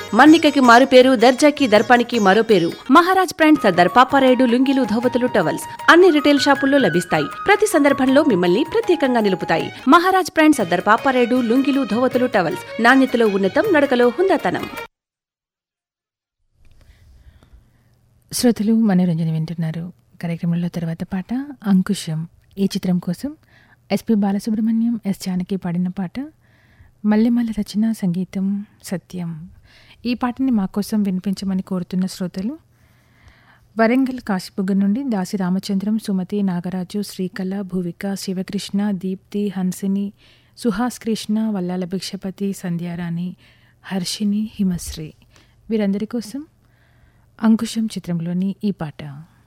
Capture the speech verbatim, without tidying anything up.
మన్నికకి మారు పేరు, దర్జాకి దర్పానికి మరో పేరు. మహారాజ్ బ్రాండ్ సర్దార్ పాపారాయుడు లుంగీలు, ధోవతులు, టవల్స్ అన్ని రిటైల్ షాపుల్లో లభిస్తాయి. ప్రతి సందర్భంలో మిమ్మల్ని ప్రత్యేకంగా నిలుపుతాయి. మహారాజ్ బ్రాండ్ సర్దార్ పాపారాయుడు లుంగీలు, ధోవతులు, టవల్స్ నాణ్యతలో ఉన్నతం, నడకలో హుందాతనం. శ్రోతలు మనోరంజన వింటున్నారు. కార్యక్రమంలో తర్వాత పాట అంకుశం. ఈ చిత్రం కోసం ఎస్పి బాలసుబ్రహ్మణ్యం, ఎస్ జానకి పాడిన పాట. మల్లెమల్ల రచన, సంగీతం సత్యం. ఈ పాటని మా కోసం వినిపించమని కోరుతున్న శ్రోతలు వరంగల్ కాశీబుగ్గ నుండి దాసి రామచంద్రం, సుమతి, నాగరాజు, శ్రీకళ, భువిక, శివకృష్ణ, దీప్తి, హన్సిని, సుహాస్ కృష్ణ, వల్లాల భిక్షపతి, సంధ్యారాణి, హర్షిని, హిమశ్రీ వీరందరి కోసం అంకుశం చిత్రంలోని ఈ పాట.